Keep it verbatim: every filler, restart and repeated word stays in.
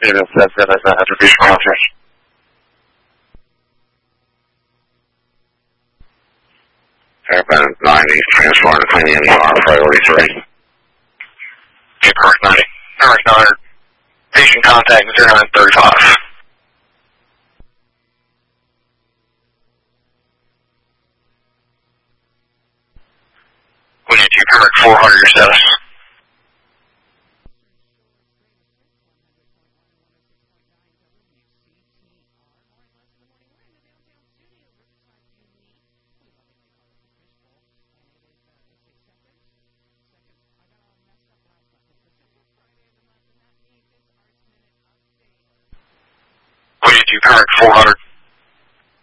It is that's it. That's attribution officers. Airbound ninety, transform to clean the car, priority three. Okay, correct ninety. Correct nine. Patient contact zero nine thirty-five. We need you, correct four hundred, your status. We need you, correct four hundred.